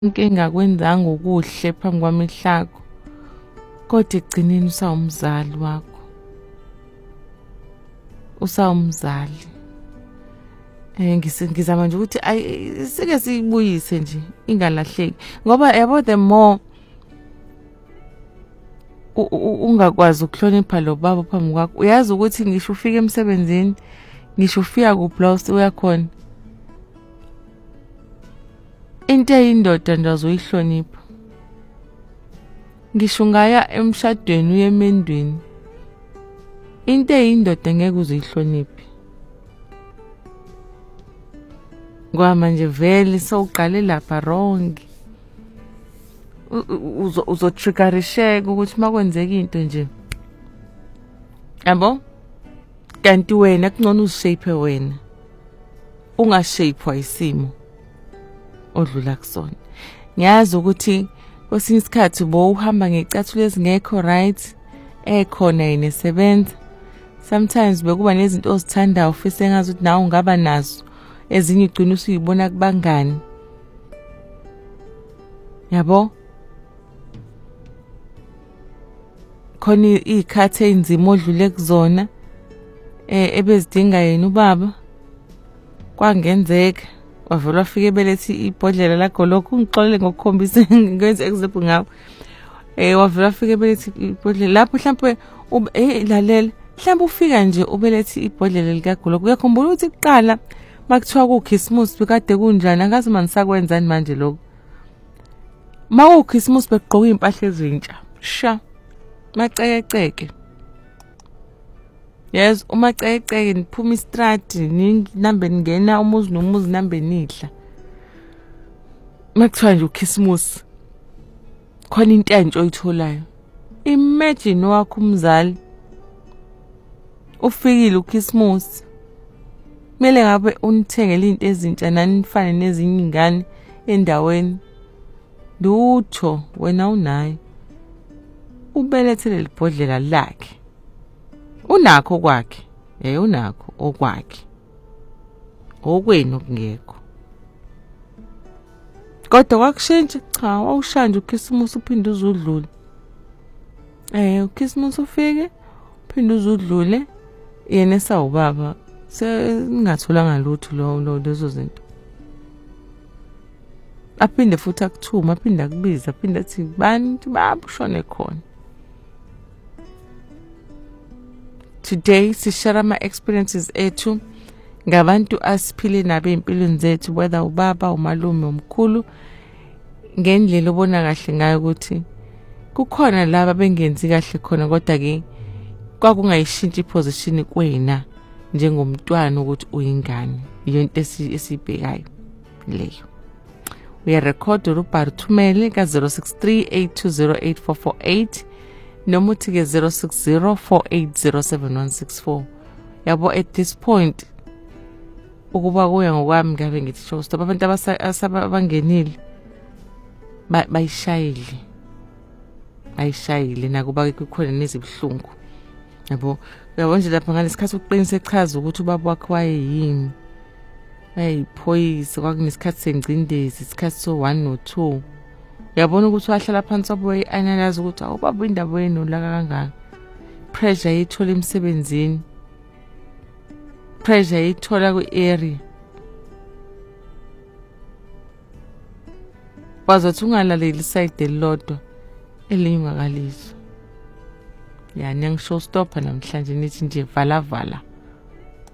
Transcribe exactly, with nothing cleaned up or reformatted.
Konke engakwenzanga ukuhle phambi kwamihlako, kodwa ekugcineni usawumzali wakho. Usawumzali. Eh ngizama nje ukuthi ay sike siyibuyise nje ingalahleki ngoba yabo the more ungakwazi ukuhlonipha lo baba phambi kwakho uyazi ukuthi ngisho ufika emsebenzini ngisho ufika kublast uyakhona into eyindoda nje azoyihlonipha ngisho ngaya emshadweni uyemendweni into eyindoda ngeke uzihloniphe ngoba manje vele sowuqale lapha wrong uzo uzo triggerisheka ukuthi makwenzeka into nje yabo kanti wena kungcono uzishape wena ungashapewa isimo odlula kusona ngiyazi ukuthi kwesinye isikhathi bo uhamba ngecathulo ezingekho right ekhona yini sebenza sometimes bekuba nezinto ozithandayo ufise ngazi ukuthi nawe ungaba nazo ezinye igcina usuyibona kubangani yabo khona ikhathe enzima odlule kuzona eh ebezidinga yena ubaba kwangenzeka wavela wafika ebelethi ibhodlela lakho lokho ungixolele ngokukhombisa ngenze example ngawo eh wavela wafika ebelethi ibhodlela lapho mhlawumbe eh lalela mhlawumbe ufika nje ubelethi ibhodlela likagolo kuyakhumbula ukuthi kuqala makuthiwa ku Christmas bekade kunjani akazi manisakwenza manje lokho mawu Christmas begqoka impahla ezintsha sha macekeceke yes uma cekeceke niphuma istrati ninambe ningena umuzi nomuzi nambe nidla makuthiwa nje uChristmas khona into entsha oyitholayo imagine wakho umzali ufikile uChristmas mele ngabe unithengele into ezintsha nani nifane nezinye ingane endaweni lutho wena unayo ubelethele libhodlela lakhe unakho kwakhe eh unakho okwakhe okwenu kungekho kodwa kwakushintsha cha wawushanje uChristmas uphinde uzudlule eh uChristmas ufike uphinde uzudlule yena esawubaba sengatholanga lutho lo lezo zinto aphinde futhi akuthuma aphinde akubiza aphinde athi bani babushone khona. Today sishare ama experiences ethu ngabantu asiphile nabo empilweni zethu whether ubaba umalume umkhulu ngendlela obona kahle ngayo ukuthi kukhona laba bengenzi kahle khona kodwa ke kwakungayishintsha iposition kwena njengomntwana ukuthi uyingane iyo into esibhekayo leyo uyarecord urubharo thumele ka zero six three eight two zero eight four four eight noma uthi ke zero six zero four eight zero seven one six four yabo at this point ukuba kuya ngokwami ngabe ngithi show stop abantu abasabangenile bayishayile ayishayile nakuba kukhona nezibhlungu yabo uyabona nje lapha ngalesikhathi uqinise echaza ukuthi ubaba wakho wayeyini ayiphoyisa kwakunesikhathi sengcindezi isikhathi so one no two uyabona ukuthi wahlala phansi wabuye analyze ukuthi awubaba indaba yenu la kangaka pressure yithola emsebenzini pressure yithola ku area wazothi ungalaleli side elilodwa elinye ungakalizwa yani ngisho stop namhlanje nithi nje vala vala.